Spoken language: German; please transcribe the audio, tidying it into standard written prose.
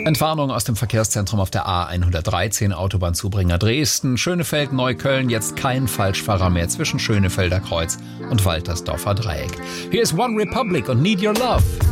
Entwarnung aus dem Verkehrszentrum auf der A113, Autobahnzubringer Dresden, Schönefeld, Neukölln, jetzt kein Falschfahrer mehr zwischen Schönefelder Kreuz und Waltersdorfer Dreieck. Hier ist One Republic und Need Your Love.